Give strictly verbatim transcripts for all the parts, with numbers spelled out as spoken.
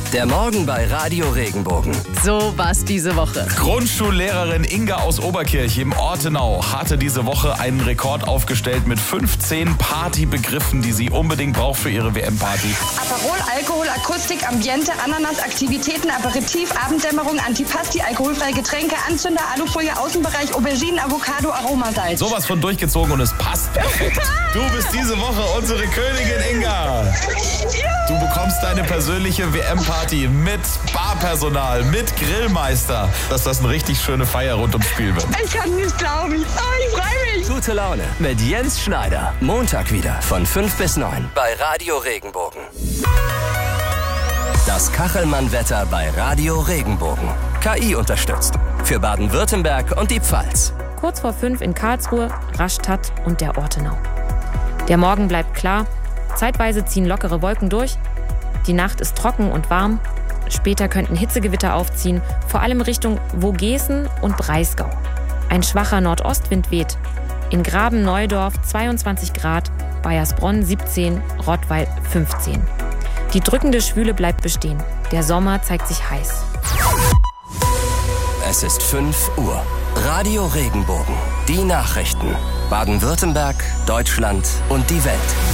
Der Morgen bei Radio Regenbogen. So war's diese Woche. Grundschullehrerin Inga aus Oberkirch im Ortenau hatte diese Woche einen Rekord aufgestellt mit fünfzehn Partybegriffen, die sie unbedingt braucht für ihre W M-Party. Aperol, Alkohol, Akustik, Ambiente, Ananas, Aktivitäten, Aperitif, Abenddämmerung, Antipasti, alkoholfreie Getränke, Anzünder, Alufolie, Außenbereich, Auberginen, Avocado, Aromasalz. Sowas von durchgezogen und es passt perfekt. Du bist diese Woche unsere Königin, Inga. Du bekommst deine persönliche W M-Party mit Barpersonal, mit Grillmeister, dass das eine richtig schöne Feier rund ums Spiel wird. Ich kann nicht glauben. Oh, ich freue mich. Gute Laune mit Jens Schneider. Montag wieder von fünf bis neun bei Radio Regenbogen. Das Kachelmann-Wetter bei Radio Regenbogen. K I unterstützt. Für Baden-Württemberg und die Pfalz. Kurz vor fünf in Karlsruhe, Rastatt und der Ortenau. Der Morgen bleibt klar. Zeitweise ziehen lockere Wolken durch. Die Nacht ist trocken und warm. Später könnten Hitzegewitter aufziehen, vor allem Richtung Vogesen und Breisgau. Ein schwacher Nordostwind weht. In Graben-Neudorf zweiundzwanzig Grad, Baiersbronn siebzehn, Rottweil fünfzehn. Die drückende Schwüle bleibt bestehen. Der Sommer zeigt sich heiß. Es ist fünf Uhr. Radio Regenbogen. Die Nachrichten. Baden-Württemberg, Deutschland und die Welt.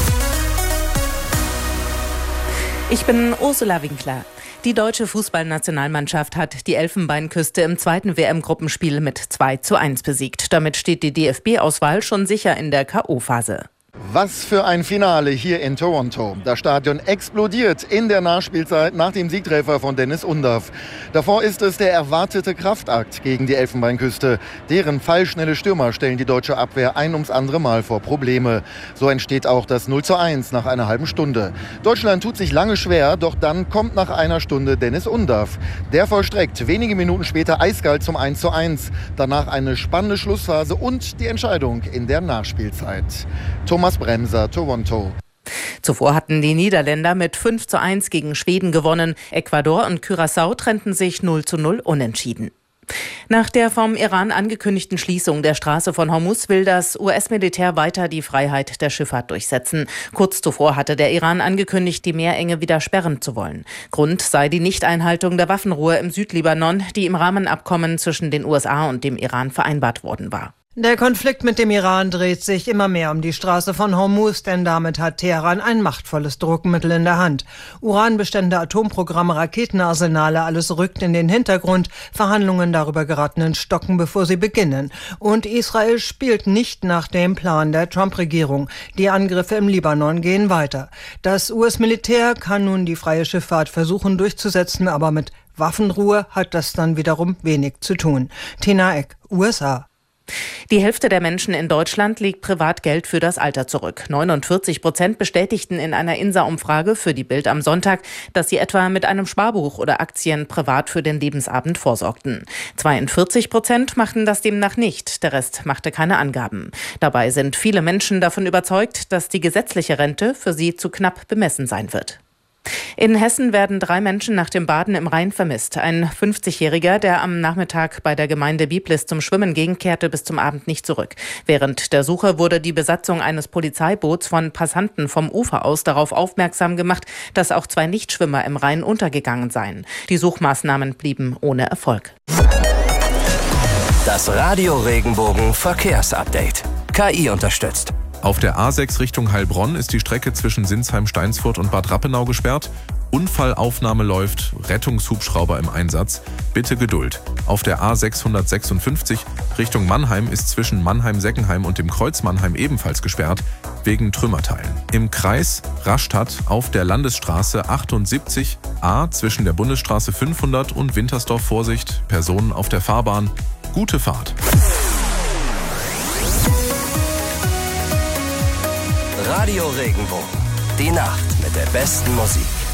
Ich bin Ursula Winkler. Die deutsche Fußballnationalmannschaft hat die Elfenbeinküste im zweiten W M-Gruppenspiel mit zwei zu eins besiegt. Damit steht die D F B-Auswahl schon sicher in der K O-Phase. Was für ein Finale hier in Toronto. Das Stadion explodiert in der Nachspielzeit nach dem Siegtreffer von Dennis Undaff. Davor ist es der erwartete Kraftakt gegen die Elfenbeinküste. Deren pfeilschnelle Stürmer stellen die deutsche Abwehr ein ums andere Mal vor Probleme. So entsteht auch das null zu eins nach einer halben Stunde. Deutschland tut sich lange schwer, doch dann kommt nach einer Stunde Dennis Undaff. Der vollstreckt wenige Minuten später eiskalt zum eins zu eins. Danach eine spannende Schlussphase und die Entscheidung in der Nachspielzeit. Thomas Bremser, Toronto. Zuvor hatten die Niederländer mit fünf zu eins gegen Schweden gewonnen. Ecuador und Curaçao trennten sich null zu null unentschieden. Nach der vom Iran angekündigten Schließung der Straße von Hormuz will das U S-Militär weiter die Freiheit der Schifffahrt durchsetzen. Kurz zuvor hatte der Iran angekündigt, die Meerenge wieder sperren zu wollen. Grund sei die Nichteinhaltung der Waffenruhe im Südlibanon, die im Rahmenabkommen zwischen den U S A und dem Iran vereinbart worden war. Der Konflikt mit dem Iran dreht sich immer mehr um die Straße von Hormuz, denn damit hat Teheran ein machtvolles Druckmittel in der Hand. Uranbestände, Atomprogramme, Raketenarsenale, alles rückt in den Hintergrund. Verhandlungen darüber geraten in Stocken, bevor sie beginnen. Und Israel spielt nicht nach dem Plan der Trump-Regierung. Die Angriffe im Libanon gehen weiter. Das U S-Militär kann nun die freie Schifffahrt versuchen durchzusetzen, aber mit Waffenruhe hat das dann wiederum wenig zu tun. Tina Eck, U S A. Die Hälfte der Menschen in Deutschland legt Privatgeld für das Alter zurück. neunundvierzig Prozent bestätigten in einer I N S A-Umfrage für die Bild am Sonntag, dass sie etwa mit einem Sparbuch oder Aktien privat für den Lebensabend vorsorgten. zweiundvierzig Prozent machten das demnach nicht. Der Rest machte keine Angaben. Dabei sind viele Menschen davon überzeugt, dass die gesetzliche Rente für sie zu knapp bemessen sein wird. In Hessen werden drei Menschen nach dem Baden im Rhein vermisst. Ein fünfzigjähriger, der am Nachmittag bei der Gemeinde Biblis zum Schwimmen ging, kehrte bis zum Abend nicht zurück. Während der Suche wurde die Besatzung eines Polizeiboots von Passanten vom Ufer aus darauf aufmerksam gemacht, dass auch zwei Nichtschwimmer im Rhein untergegangen seien. Die Suchmaßnahmen blieben ohne Erfolg. Das Radio Regenbogen Verkehrsupdate. K I unterstützt. Auf der A sechs Richtung Heilbronn ist die Strecke zwischen Sinsheim, Steinsfurt und Bad Rappenau gesperrt. Unfallaufnahme läuft, Rettungshubschrauber im Einsatz. Bitte Geduld. Auf der A sechshundertsechsundfünfzig Richtung Mannheim ist zwischen Mannheim-Seckenheim und dem Kreuz Mannheim ebenfalls gesperrt, wegen Trümmerteilen. Im Kreis Rastatt auf der Landesstraße achtundsiebzig A zwischen der Bundesstraße fünfhundert und Wintersdorf Vorsicht, Personen auf der Fahrbahn. Gute Fahrt. Radio Regenbogen. Die Nacht mit der besten Musik.